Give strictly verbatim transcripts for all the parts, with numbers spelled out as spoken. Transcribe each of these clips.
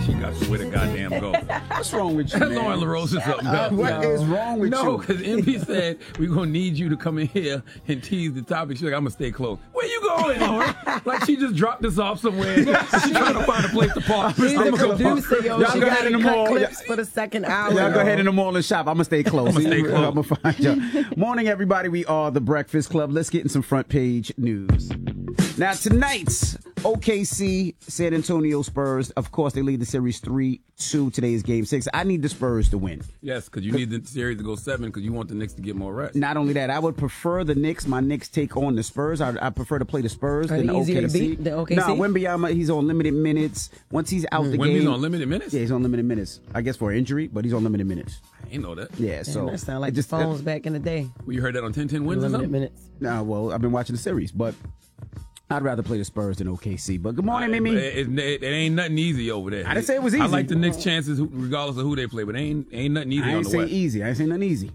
She got swear to goddamn go. What's wrong with you, man? Lauren LaRose is something Uh, else. what no. is wrong with no, you? No, because Envy said, we're going to need you to come in here and tease the topic. She's like, I'm going to stay close. Where you going, Lauren? Like she just dropped us off somewhere. She's trying to find a place to park. She's I'm the gonna go producer, yo. Y'all She go got ahead in to the cut mall. clips for the second hour. Y'all go yo. ahead in the mall and shop. I'm going to stay close. I'ma stay close. I'm going to find you. Morning, everybody. We are the Breakfast Club. Let's get in some front page news. Now, tonight's O K C San Antonio Spurs, of course, they lead the series three two. Today's game six. I need the Spurs to win. Yes, because you need the series to go seven because you want the Knicks to get more rest. Not only that, I would prefer the Knicks. My Knicks take on the Spurs. I, I prefer to play the Spurs Are than they the easier O K C. to beat, the O K C? No, Wembanyama, he's on limited minutes. Once he's out the Wemby's game. on limited minutes? Yeah, he's on limited minutes. I guess for injury, but he's on limited minutes. I ain't know that. Yeah, so. Damn, that sound like it the phones back in the day. Well, you heard that on ten ten Wins or Limited something? minutes. No, well, I've been watching the series, but I'd rather play the Spurs than O K C. But good morning, I- Mimi. It, it, it ain't nothing easy over there. I didn't say it was I easy. like the Knicks' chances who- regardless of who they play, but ain't ain't nothing easy I on ain't the say West. easy. I ain't say nothing easy.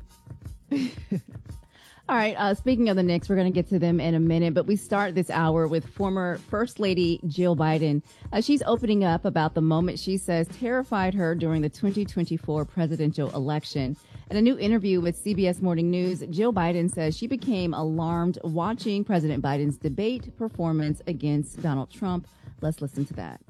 All right, uh, speaking of the Knicks, we're going to get to them in a minute, but we start this hour with former First Lady Jill Biden. Uh, she's opening up about the moment she says terrified her during the twenty twenty-four presidential election. In a new interview with C B S Morning News, Jill Biden says she became alarmed watching President Biden's debate performance against Donald Trump. Let's listen to that.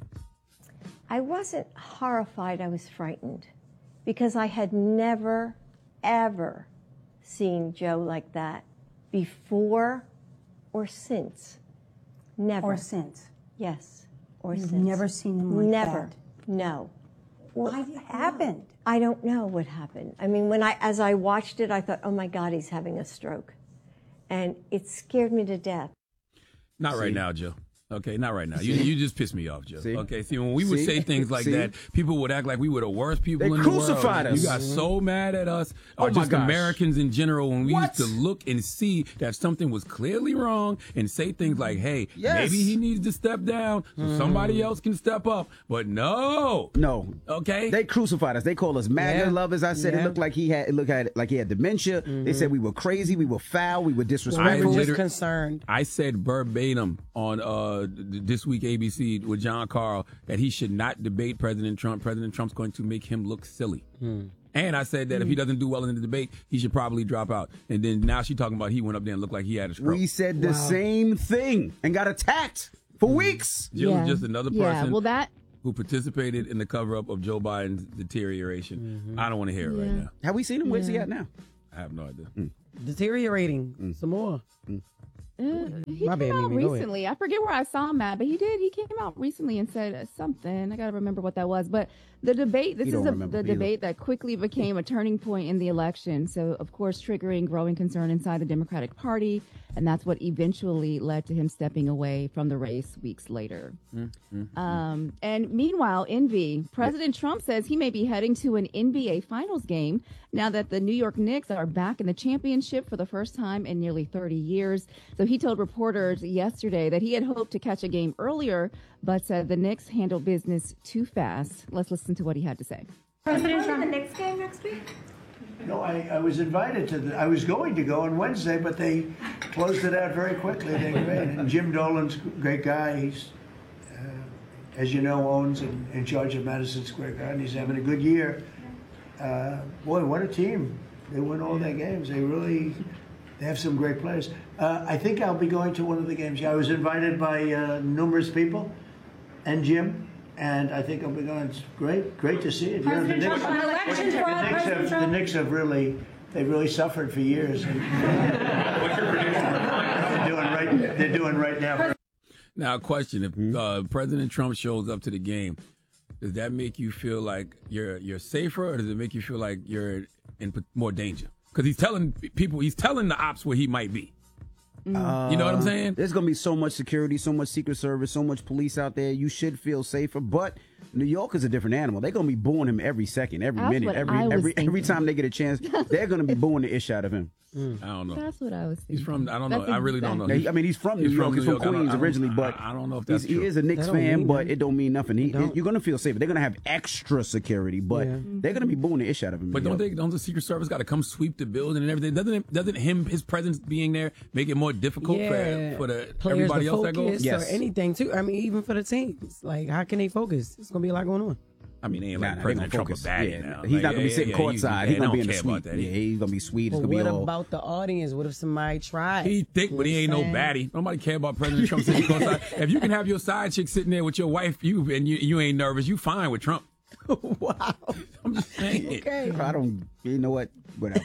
I wasn't horrified, I was frightened because I had never, ever seen Joe like that before or since. Never. Or since. Yes. Or You've since. never seen him like never. that. No. What happened? I don't know what happened. I mean, when I, as I watched it, I thought, oh my God, he's having a stroke. And it scared me to death. Not right now, Joe. Okay, not right now. You you just pissed me off, Joe. See? Okay, see, when we would See? say things like See? that, people would act like we were the worst people They in the world. crucified us. You got so mad at us, Oh, or my just gosh. Americans in general, when we What? used to look and see that something was clearly wrong and say things like, hey, Yes. maybe he needs to step down so somebody else can step up. But no. No. Okay? They crucified us. They called us MAGA Yeah. lovers. I said it Yeah. looked like he had it looked at like he had dementia. They said we were crazy, we were foul, we were We disrespectful. were just liter- concerned. I said verbatim on uh, th- This Week A B C with John Carl that he should not debate President Trump. President Trump's going to make him look silly. And I said that if he doesn't do well in the debate, he should probably drop out. And then now she's talking about he went up there and looked like he had a stroke. We said the same thing and got attacked for weeks. Jill Yeah. is just another person Yeah, well, that who participated in the cover-up of Joe Biden's deterioration. I don't want to hear it right Yeah. now. Have we seen him? Where's he at now? I have no idea. Deteriorating some more. Uh, he My came bad, out Mimi, go ahead. recently. I forget where I saw him at, but he did. He came out recently and said uh, something. I got to remember what that was. But the debate, this He is don't a, remember the either. debate that quickly became a turning point in the election. So, of course, triggering growing concern inside the Democratic Party. And that's what eventually led to him stepping away from the race weeks later. Um, and meanwhile, Envy, President Trump says he may be heading to an N B A Finals game now that the New York Knicks are back in the championship for the first time in nearly thirty years. So he told reporters yesterday that he had hoped to catch a game earlier, but said the Knicks handled business too fast. Let's listen to what he had to say. President Trump. The Knicks game next week? No, I, I was invited to the, I was going to go on Wednesday, but they closed it out very quickly. They're great. And Jim Dolan's a great guy. He's, uh, as you know, owns and in charge of Madison Square Garden. He's having a good year. Uh, boy, what a team. They win all their games. They really, they have some great players. Uh, I think I'll be going to one of the games. Yeah, I was invited by uh, numerous people and Jim. And I think I'll be going. It's great, great to see it. You know, the Knicks, Trump, an election the fraud, Knicks President have, the Trump. Knicks have really, they've really suffered for years. And What's your prediction? they're doing right. They're doing right now. Now, a question: if uh, President Trump shows up to the game, does that make you feel like you're you're safer, or does it make you feel like you're in p- more danger? Because he's telling people, he's telling the ops where he might be. You know what I'm saying? There's going to be so much security, so much Secret Service, so much police out there. You should feel safer. But New York is a different animal. They're going to be booing him every second, every That's minute, what every I was every every thinking. time they get a chance. They're going to be booing the ish out of him. I don't know. That's what I was thinking. He's from. I don't know. That's I really don't know. Now, he- I mean, he's from New York. He's from I don't- Queens I don't- originally, but I, I don't know if he's, that's true. he is a Knicks That don't fan, mean but nothing. it don't mean nothing. He, don't. you're going to feel safer. They're going to have extra security, but Yeah. they're going to be booing the ish out of him. But you don't know? they? Don't the Secret Service got to come sweep the building and everything? Doesn't it, doesn't him his presence being there make it more difficult Yeah. for for the Players everybody to else that goes? focus Yes. or anything too. I mean, even for the teams, like how can they focus? It's gonna be a lot going on. I mean, they ain't Nah, like nah, they President gonna Trump a focus. baddie Yeah, now. he's Like, not gonna be yeah, sitting yeah, courtside. yeah, He's they gonna don't be in the care about suite. that. Yeah, he's gonna be sweet. It's But gonna be what all. about the audience? What if somebody tried? He thick, but he ain't no You know what I'm baddie. Nobody care about President Trump sitting courtside. If you can have your side chick sitting there with your wife, you and you, you ain't nervous, you fine with Trump. Wow. I'm just saying. Okay. I don't. You know what? Whatever.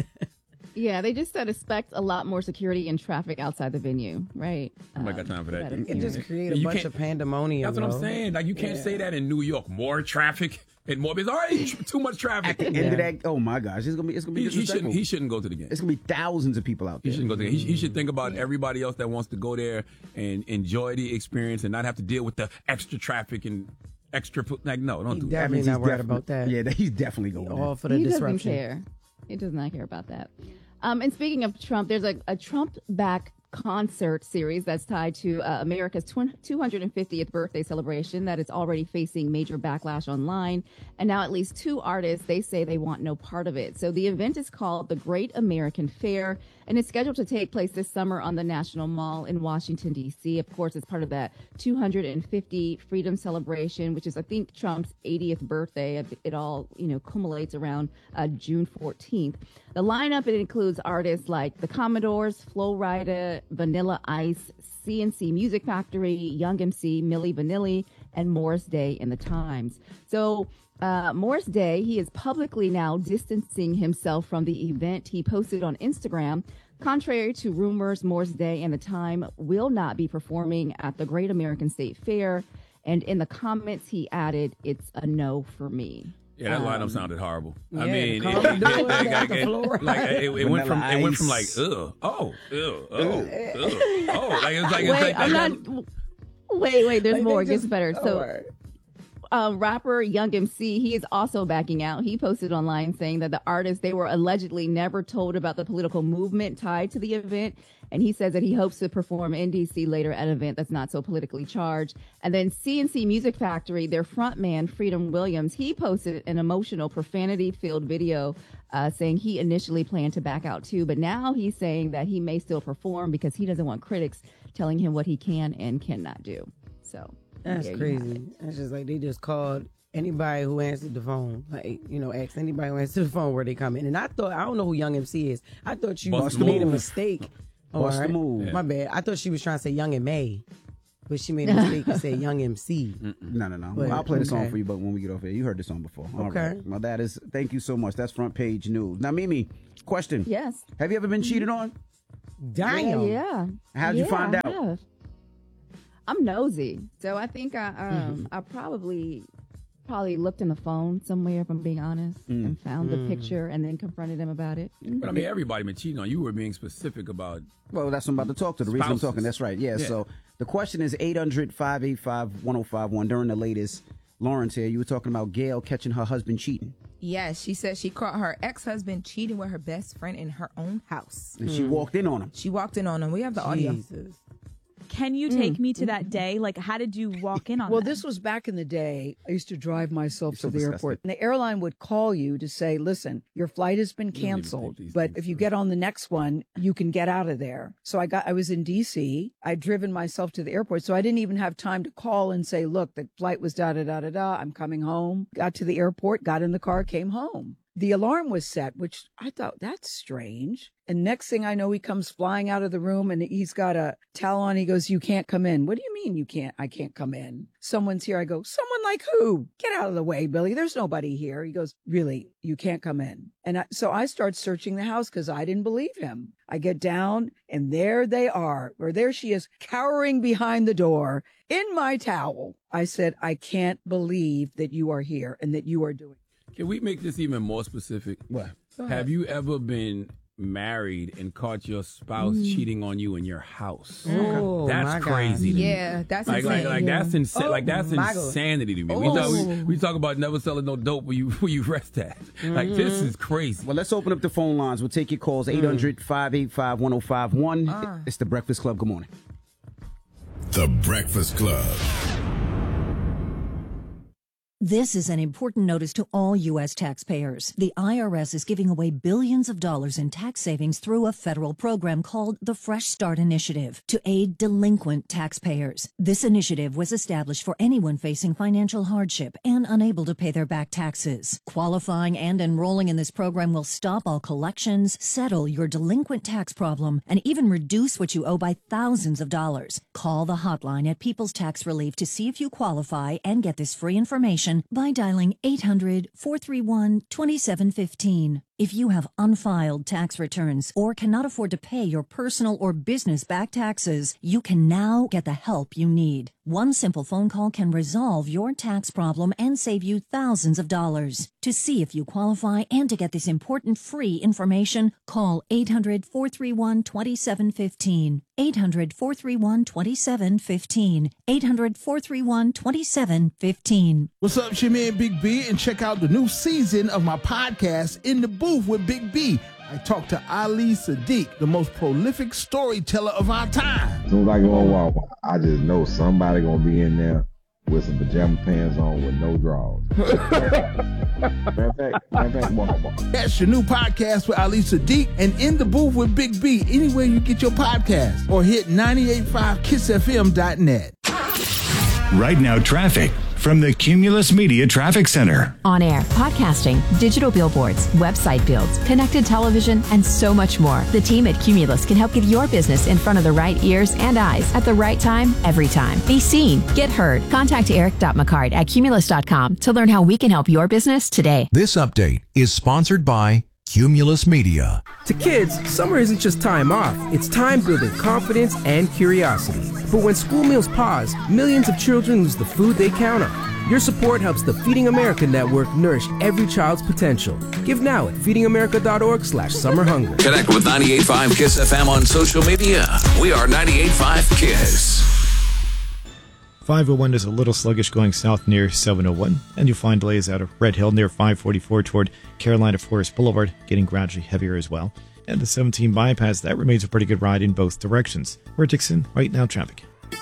Yeah, they just said expect a lot more security and traffic outside the venue, right? Nobody got time for that. that It just create a You bunch can't- of pandemonium. That's what I'm though. saying. Like you can't say that in New York. More traffic and more. There's already tr- too much traffic. End of that. Oh my gosh, it's gonna be. It's gonna be He, he disrespectful. shouldn't. He shouldn't go to the game. It's gonna be thousands of people out He there. shouldn't go to the game. He, he should think about everybody else that wants to go there and enjoy the experience and not have to deal with the extra traffic and extra. pu- Like no, don't He do that. That definitely means not he's worried definitely- about that. Yeah, he's definitely going. All there. for the he disruption. doesn't care. He does not care about that. Um, and speaking of Trump, there's a, a Trump-backed concert series that's tied to uh, America's two hundred fiftieth birthday celebration that is already facing major backlash online. And now at least two artists, they say they want no part of it. So the event is called the Great American Fair, and it's scheduled to take place this summer on the National Mall in Washington, D C. Of course, it's part of that two hundred fifty Freedom Celebration, which is, I think, Trump's eightieth birthday. It all, you know, culminates around uh, June fourteenth. The lineup, it includes artists like the Commodores, Flo Rida, Vanilla Ice, C N C Music Factory, Young M C, Milli Vanilli, and Morris Day and the Times. So uh, Morris Day, he is publicly now distancing himself from the event. He posted on Instagram, contrary to rumors, Morris Day and the Time will not be performing at the Great American State Fair. And in the comments, he added, "It's a no for me." Yeah, that lineup sounded horrible. I yeah, mean, the it, Commodores, it- it- they got like, the it- floor. like, it, it went from it went from like Ice. ugh, oh, ew, oh, ugh, oh, like it's like it's Wait, like I'm like- not. Wait, wait. There's Like, more. they It gets just- better. oh, So, word. um, rapper Young M C, he is also backing out. He posted online saying that the artists, they were allegedly never told about the political movement tied to the event. And he says that he hopes to perform in D C later at an event that's not so politically charged. And then C N C Music Factory, their frontman, Freedom Williams, he posted an emotional, profanity-filled video uh, saying he initially planned to back out too. But now he's saying that he may still perform because he doesn't want critics telling him what he can and cannot do. So That's there you have crazy. it. That's just like they just called anybody who answered the phone. Like, you know, asked anybody who answered the phone where they come in. And I thought, I don't know who Young M C is. I thought you Bust the made a move. mistake. Bust the Alright. move. My bad. I thought she was trying to say Young and May. But she made a mistake and said Young M C. No, no, no. But, I'll play the song okay. for you, but when we get off here, you heard the song before. All Okay. right. Well, that is. Thank you so much. That's front page news. Now, Mimi, question. Yes. Have you ever been cheated on? Damn. Yeah, yeah. How'd you Yeah, find I out? have. I'm nosy, so I think I um I probably probably looked in the phone somewhere, if I'm being honest, and found the picture and then confronted him about it. But I mean, everybody been cheating on you. Were being specific about. Well, that's what I'm about to talk to. The reason I'm Spouses. talking. That's right. Yeah, Yeah. So the question is eight hundred, five eight five, one oh five one. During the latest Lawrence here, you were talking about Gail catching her husband cheating. Yes, she said she caught her ex-husband cheating with her best friend in her own house. And she walked in on him. She walked in on him. We have the audio. Jesus. Can you take me to that day? Like, how did you walk in on Well, that? this was back in the day. I used to drive myself so to the disgusting. airport. And the airline would call you to say, listen, your flight has been don't even canceled, take these but things if you through. get on the next one, you can get out of there. So I got, I was in D C. I'd driven myself to the airport. So I didn't even have time to call and say, look, the flight was da da da da da. I'm coming home. Got to the airport, got in the car, came home. The alarm was set, which I thought, that's strange. And next thing I know, he comes flying out of the room and he's got a towel on. He goes, you can't come in. What do you mean you can't? I can't come in. Someone's here. I go, someone like who? Get out of the way, Billy. There's nobody here. He goes, really? You can't come in. And I, so I start searching the house because I didn't believe him. I get down and there they are, or there she is cowering behind the door in my towel. I said, I can't believe that you are here and that you are doing. Can we make this even more specific? What? Have you ever been married and caught your spouse cheating on you in your house? Oh, That's my God. crazy. To me. Yeah, that's Like, like, insane. like that's insane. Oh, like that's my God. insanity to me. We, Oh. talk, we, we talk about never selling no dope where you where you rest at. Like this is crazy. Well, let's open up the phone lines. We'll take your calls. eight hundred, five eight five, one oh five one. It's the Breakfast Club. Good morning. The Breakfast Club. This is an important notice to all U S taxpayers. The I R S is giving away billions of dollars in tax savings through a federal program called the Fresh Start Initiative to aid delinquent taxpayers. This initiative was established for anyone facing financial hardship and unable to pay their back taxes. Qualifying and enrolling in this program will stop all collections, settle your delinquent tax problem, and even reduce what you owe by thousands of dollars. Call the hotline at People's Tax Relief to see if you qualify and get this free information by dialing eight hundred, four three one, two seven one five. If you have unfiled tax returns or cannot afford to pay your personal or business back taxes, you can now get the help you need. One simple phone call can resolve your tax problem and save you thousands of dollars. To see if you qualify and to get this important free information, call eight hundred, four three one, two seven one five. eight hundred, four three one, two seven one five. eight hundred, four three one, two seven one five. What's up, it's your man Big B, and check out the new season of my podcast, In the Booth with Big B. I talked to Ali Sadiq, the most prolific storyteller of our time. As soon as I go on Walmart, I just know somebody gonna be in there with some pajama pants on with no drawers. matter of fact, matter of fact, Walmart. That's your new podcast with Ali Sadiq and In the Booth with Big B, anywhere you get your podcast, or hit ninety-eight point five kiss f m dot net. Right now, traffic from the Cumulus Media Traffic Center. On air, podcasting, digital billboards, website builds, connected television, and so much more. The team at Cumulus can help get your business in front of the right ears and eyes at the right time, every time. Be seen, get heard. Contact eric dot mccart at cumulus dot com to learn how we can help your business today. This update is sponsored by Cumulus Media. To kids, summer isn't just time off. It's time building confidence and curiosity. But when school meals pause, millions of children lose the food they count on. Your support helps the Feeding America Network nourish every child's potential. Give now at feeding america dot org slash summer hunger. Connect with ninety-eight point five KISS F M on social media. We are ninety-eight point five KISS. five oh one is a little sluggish going south near seven oh one, and you'll find delays out of Red Hill near five forty-four toward Carolina Forest Boulevard, getting gradually heavier as well. And the seventeen bypass, that remains a pretty good ride in both directions. We're Dixon, right now traffic.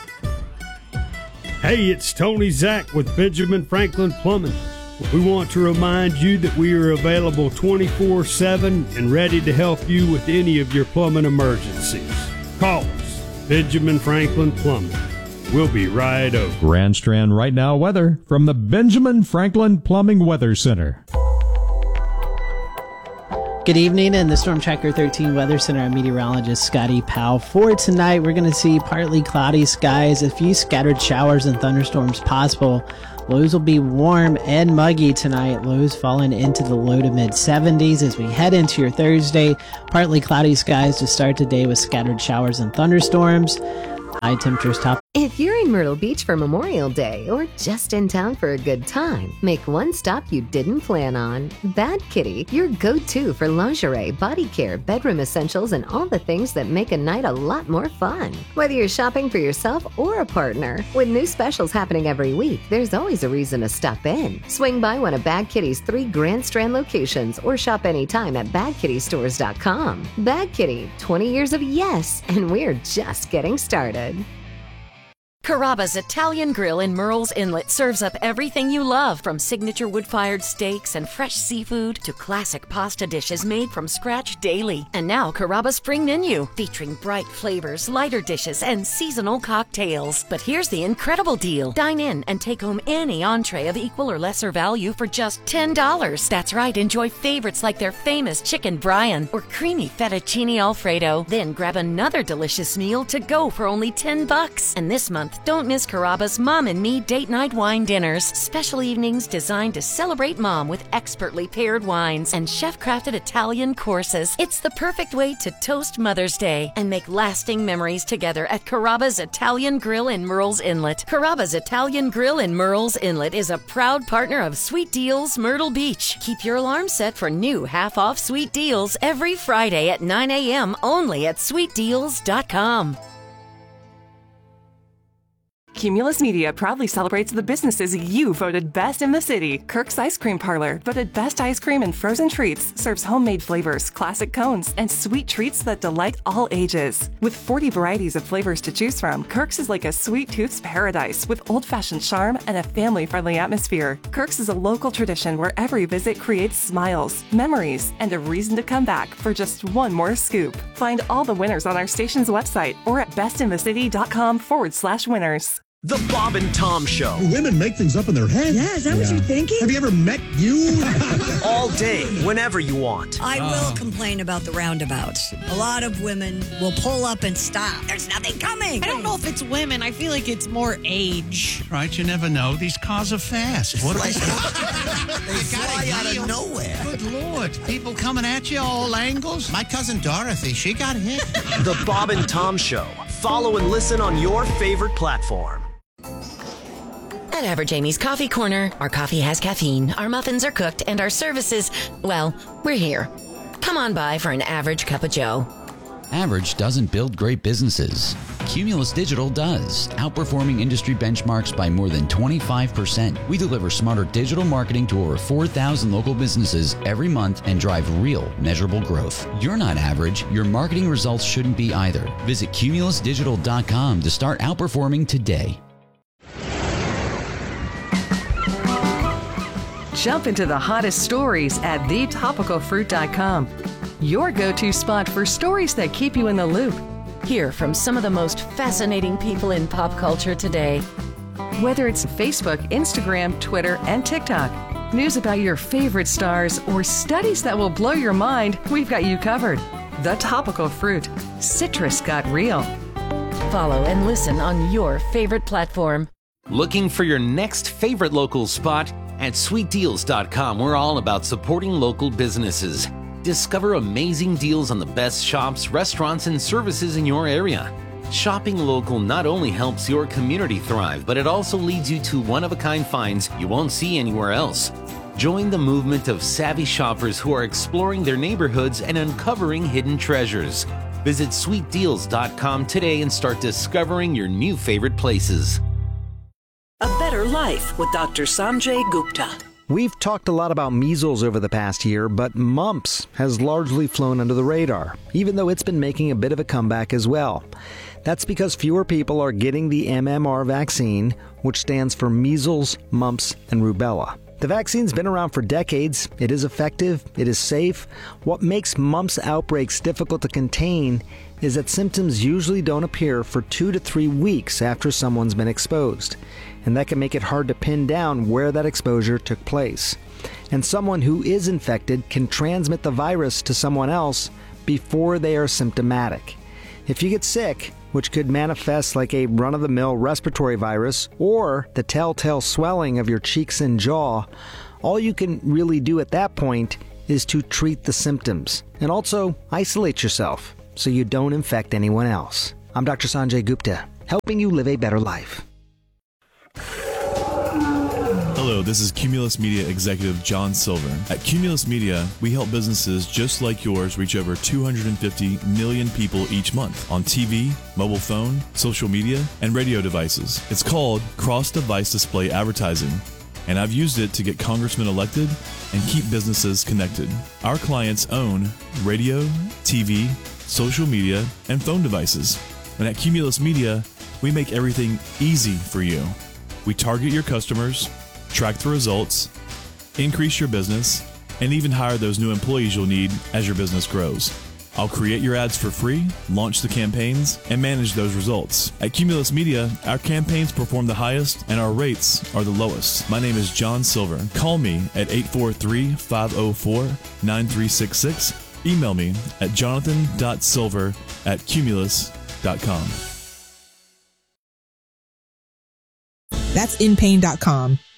Hey, it's Tony Zach with Benjamin Franklin Plumbing. We want to remind you that we are available twenty-four seven and ready to help you with any of your plumbing emergencies. Call us, Benjamin Franklin Plumbing. We'll be right over. Grand Strand right now weather from the Benjamin Franklin Plumbing Weather Center. Good evening, and the Storm Tracker thirteen Weather Center, I'm meteorologist Scotty Powell. For tonight, we're going to see partly cloudy skies, a few scattered showers and thunderstorms possible. Lows will be warm and muggy tonight, lows falling into the low to mid seventies as we head into your Thursday. Partly cloudy skies to start today with scattered showers and thunderstorms. High temperatures top. If you're in Myrtle Beach for Memorial Day or just in town for a good time, make one stop you didn't plan on. Bad Kitty, your go-to for lingerie, body care, bedroom essentials, and all the things that make a night a lot more fun. Whether you're shopping for yourself or a partner, with new specials happening every week, there's always a reason to stop in. Swing by one of Bad Kitty's three Grand Strand locations or shop anytime at bad kitty stores dot com. Bad Kitty, twenty years of yes, and we're just getting started. Carrabba's Italian Grill in Murrells Inlet serves up everything you love, from signature wood-fired steaks and fresh seafood to classic pasta dishes made from scratch daily. And now Carrabba's spring menu, featuring bright flavors, lighter dishes, and seasonal cocktails. But here's the incredible deal. Dine in and take home any entree of equal or lesser value for just ten dollars. That's right, enjoy favorites like their famous chicken Brian or creamy fettuccine Alfredo. Then grab another delicious meal to go for only ten bucks. And this month, don't miss Carrabba's Mom and Me Date Night Wine Dinners. Special evenings designed to celebrate mom with expertly paired wines and chef-crafted Italian courses. It's the perfect way to toast Mother's Day and make lasting memories together at Carrabba's Italian Grill in Murrells Inlet. Carrabba's Italian Grill in Murrells Inlet is a proud partner of Sweet Deals Myrtle Beach. Keep your alarm set for new half-off sweet deals every Friday at nine a.m. only at sweet deals dot com. Cumulus Media proudly celebrates the businesses you voted best in the city. Kirk's Ice Cream Parlor, voted best ice cream and frozen treats, serves homemade flavors, classic cones, and sweet treats that delight all ages. With forty varieties of flavors to choose from, Kirk's is like a sweet tooth's paradise with old-fashioned charm and a family-friendly atmosphere. Kirk's is a local tradition where every visit creates smiles, memories, and a reason to come back for just one more scoop. Find all the winners on our station's website or at bestinthecity.com forward slash winners. The Bob and Tom Show. Women make things up in their head. Yeah, is that what you're thinking? Have you ever met you? All day, whenever you want. I will complain about the roundabouts. A lot of women will pull up and stop. There's nothing coming. I don't know if it's women. I feel like it's more age. Right, you never know. These cars are fast. What are they? They fly out of nowhere. Good Lord. People coming at you all angles. My cousin Dorothy, she got hit. The Bob and Tom Show. Follow and listen on your favorite platform. At Average Amy's Coffee Corner, our coffee has caffeine, our muffins are cooked, and our services, well, we're here. Come on by for an average cup of joe. Average doesn't build great businesses. Cumulus Digital does, outperforming industry benchmarks by more than twenty-five percent. We deliver smarter digital marketing to over four thousand local businesses every month and drive real, measurable growth. You're not average. Your marketing results shouldn't be either. Visit cumulus digital dot com to start outperforming today. Jump into the hottest stories at the topical fruit dot com. Your go-to spot for stories that keep you in the loop. Hear from some of the most fascinating people in pop culture today. Whether it's Facebook, Instagram, Twitter, and TikTok, news about your favorite stars, or studies that will blow your mind, we've got you covered. The Topical Fruit. Citrus got real. Follow and listen on your favorite platform. Looking for your next favorite local spot? At sweet deals dot com, we're all about supporting local businesses. Discover amazing deals on the best shops, restaurants, and services in your area. Shopping local not only helps your community thrive, but it also leads you to one-of-a-kind finds you won't see anywhere else. Join the movement of savvy shoppers who are exploring their neighborhoods and uncovering hidden treasures. Visit sweet deals dot com today and start discovering your new favorite places. A Better Life with Doctor Sanjay Gupta. We've talked a lot about measles over the past year, but mumps has largely flown under the radar, even though it's been making a bit of a comeback as well. That's because fewer people are getting the M M R vaccine, which stands for measles, mumps, and rubella. The vaccine's been around for decades. It is effective. It is safe. What makes mumps outbreaks difficult to contain is that symptoms usually don't appear for two to three weeks after someone's been exposed. And that can make it hard to pin down where that exposure took place. And someone who is infected can transmit the virus to someone else before they are symptomatic. If you get sick, which could manifest like a run-of-the-mill respiratory virus or the telltale swelling of your cheeks and jaw, all you can really do at that point is to treat the symptoms and also isolate yourself so you don't infect anyone else. I'm Doctor Sanjay Gupta, helping you live a better life. Hello, this is Cumulus Media Executive John Silver. At Cumulus Media, we help businesses just like yours reach over two hundred fifty million people each month on T V, mobile phone, social media, and radio devices. It's called cross-device display advertising, and I've used it to get congressmen elected and keep businesses connected. Our clients own radio, T V, social media, and phone devices. And at Cumulus Media, we make everything easy for you. We target your customers, track the results, increase your business, and even hire those new employees you'll need as your business grows. I'll create your ads for free, launch the campaigns, and manage those results. At Cumulus Media, our campaigns perform the highest and our rates are the lowest. My name is John Silver. Call me at eight four three, five oh four, nine three six six. Email me at jonathan dot silver at cumulus dot com. That's in pain dot com.